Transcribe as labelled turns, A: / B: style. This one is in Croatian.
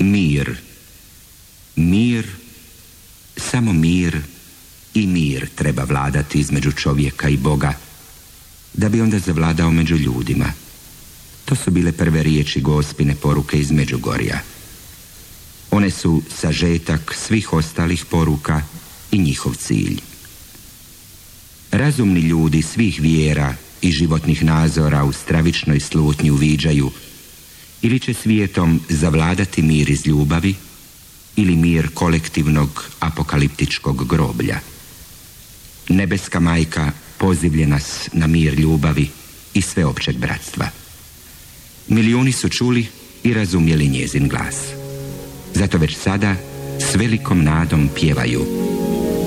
A: Mir. Mir, samo mir i mir treba vladati između čovjeka i Boga, da bi onda zavladao među ljudima. To su bile prve riječi Gospine poruke iz Međugorja. One su sažetak svih ostalih poruka i njihov cilj. Razumni ljudi svih vjera i životnih nazora u stravičnoj slutnji uviđaju ili će svijetom zavladati mir iz ljubavi ili mir kolektivnog apokaliptičkog groblja. Nebeska majka pozivlje nas na mir ljubavi i sveopćeg bratstva. Milijuni su čuli i razumjeli njezin glas. Zato već sada s velikom nadom pjevaju: